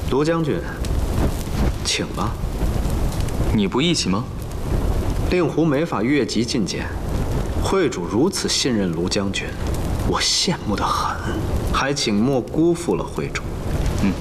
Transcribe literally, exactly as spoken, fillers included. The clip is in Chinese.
卢将军，请吧。 你不一起吗？ 令狐没法越级进谏，会主如此信任卢将军，我羡慕得很，还请莫辜负了会主。